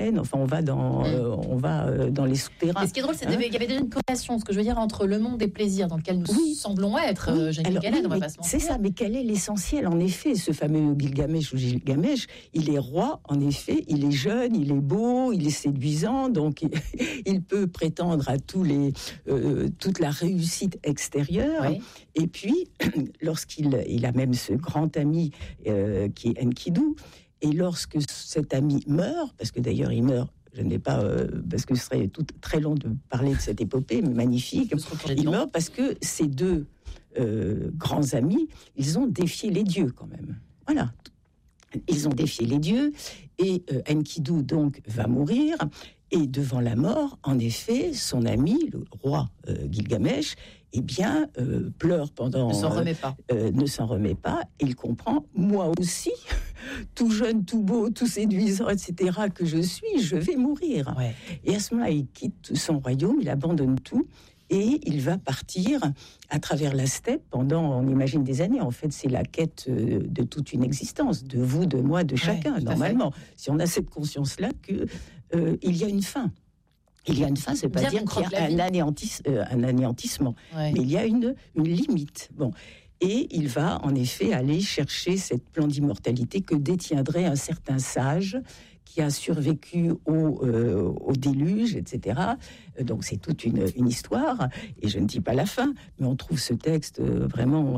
Enfin, on va dans les souterrains. Et ce qui est drôle, c'est qu'il y avait déjà une corrélation, ce que je veux dire, entre le monde des plaisirs dans lequel nous semblons être, Jacqueline Callen, on va pas se mentir. C'est ça, mais quel est l'essentiel? En effet, ce fameux Gilgamesh ou Gilgamesh, il est roi, en effet, il est jeune, il est beau, il est séduisant, donc il peut prétendre à toute la réussite extérieure. Oui. Et puis, lorsqu'il a même ce grand ami qui est Enkidu, et lorsque cet ami meurt, parce que d'ailleurs il meurt, je n'ai pas, parce que ce serait très long de parler de cette épopée, mais magnifique, il meurt parce que ces deux grands amis, ils ont défié les dieux quand même. Voilà. Ils ont défié les dieux, et Enkidu donc va mourir, et devant la mort, en effet, son ami, le roi Gilgamesh, pleure pendant... Ne s'en remet pas. Ne s'en remet pas, et il comprend, moi aussi, tout jeune, tout beau, tout séduisant, etc., que je suis, je vais mourir. Ouais. Et à ce moment-là, il quitte son royaume, il abandonne tout, et il va partir à travers la steppe pendant, on imagine, des années. En fait, c'est la quête de toute une existence, de vous, de moi, de chacun, normalement. Si on a cette conscience-là qu'il y a une fin. Il y a une fin, ça ne veut pas dire qu'il y a un anéantissement, mais il y a une limite. Bon. Et il va, en effet, aller chercher cette plan d'immortalité que détiendrait un certain sage qui a survécu au déluge, etc. Donc c'est toute une histoire, et je ne dis pas la fin, mais on trouve ce texte vraiment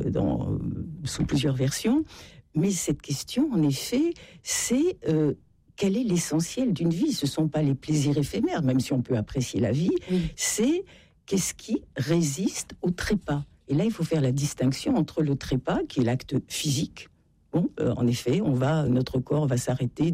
sous plusieurs versions. Mais cette question, en effet, c'est quel est l'essentiel d'une vie? Ce ne sont pas les plaisirs éphémères, même si on peut apprécier la vie, c'est qu'est-ce qui résiste au trépas. Et là, il faut faire la distinction entre le trépas, qui est l'acte physique. Bon, en effet, notre corps va s'arrêter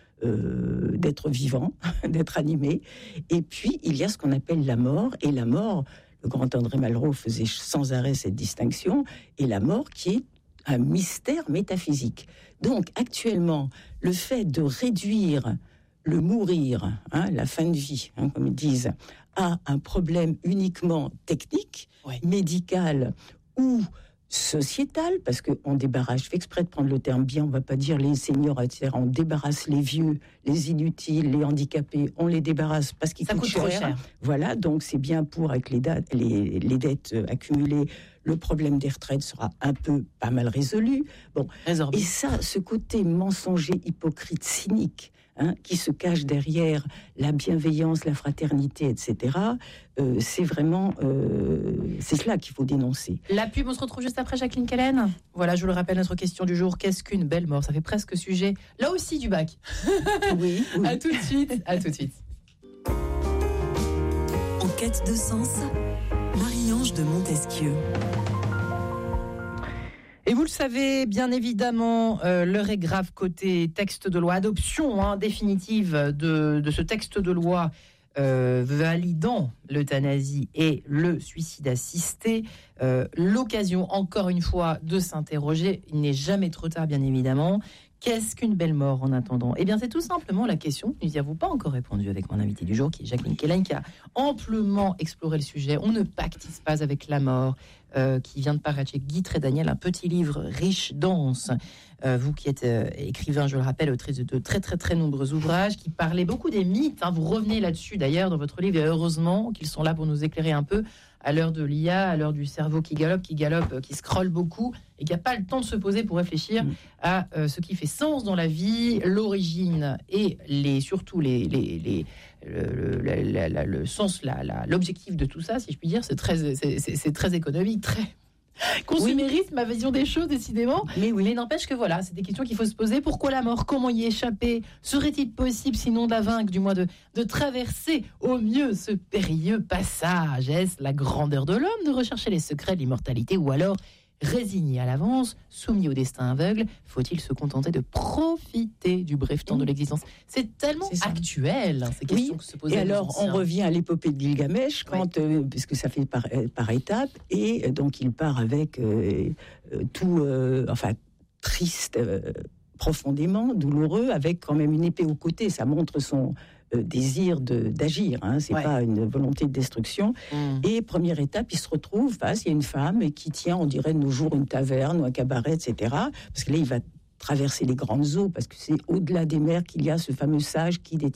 d'être vivant, d'être animé. Et puis, il y a ce qu'on appelle la mort. Et la mort, le grand André Malraux faisait sans arrêt cette distinction. Et la mort qui est un mystère métaphysique. Donc, actuellement, le fait de réduire le mourir, la fin de vie, comme ils disent, à un problème uniquement technique, médical ou sociétal, parce qu'on débarrasse, je fais exprès de prendre le terme bien, on ne va pas dire les seniors, etc., on débarrasse les vieux, les inutiles, les handicapés, on les débarrasse parce qu'ils coûtent cher. Voilà, donc c'est bien pour, avec les dettes accumulées, le problème des retraites sera pas mal résolu. Bon, et ça, ce côté mensonger, hypocrite, cynique, qui se cache derrière la bienveillance, la fraternité, etc., c'est vraiment c'est cela qu'il faut dénoncer. La pub, on se retrouve juste après, Jacqueline Callen. Voilà, je vous le rappelle, notre question du jour, qu'est-ce qu'une belle mort? Ça fait presque sujet, là aussi, du bac. Oui. À tout de suite. En quête de sens, Marie-Ange de Montesquieu. Et vous le savez, bien évidemment, l'heure est grave côté texte de loi, adoption définitive de ce texte de loi validant l'euthanasie et le suicide assisté. L'occasion, encore une fois, de s'interroger. Il n'est jamais trop tard, bien évidemment. Qu'est-ce qu'une belle mort en attendant? Eh bien, c'est tout simplement la question que nous n'y avons pas encore répondu avec mon invité du jour, qui est Jacqueline Callen, qui a amplement exploré le sujet. On ne pactise pas avec la mort, qui vient de paraître chez Guy Trédaniel, un petit livre riche, dense. Vous qui êtes écrivain, je le rappelle, autrice de très très très nombreux ouvrages, qui parlaient beaucoup des mythes. Vous revenez là-dessus d'ailleurs dans votre livre, et heureusement qu'ils sont là pour nous éclairer un peu à l'heure de l'IA, à l'heure du cerveau qui galope, qui scrolle beaucoup, et qui n'a pas le temps de se poser pour réfléchir à ce qui fait sens dans la vie, l'origine et surtout le sens, l'objectif de tout ça, si je puis dire. C'est très économique, très consumériste, ma vision des choses, décidément. Mais n'empêche que voilà, c'est des questions qu'il faut se poser. Pourquoi la mort? Comment y échapper? Serait-il possible, sinon de la vaincre, du moins de traverser au mieux ce périlleux passage? Est-ce la grandeur de l'homme de rechercher les secrets de l'immortalité, ou alors, résigné à l'avance, soumis au destin aveugle, faut-il se contenter de profiter du bref temps de l'existence? C'est tellement actuel, ces questions que se posent. Et alors, on revient à l'épopée de Gilgamesh, puisque ça fait par étapes, et donc il part avec triste, profondément douloureux, avec quand même une épée au côté. Ça montre son désir d'agir, c'est pas une volonté de destruction. Et première étape, il se retrouve face, il y a une femme qui tient, on dirait de nos jours, une taverne ou un cabaret, etc. Parce que là, il va traverser les grandes eaux, parce que c'est au-delà des mers qu'il y a ce fameux sage qui détient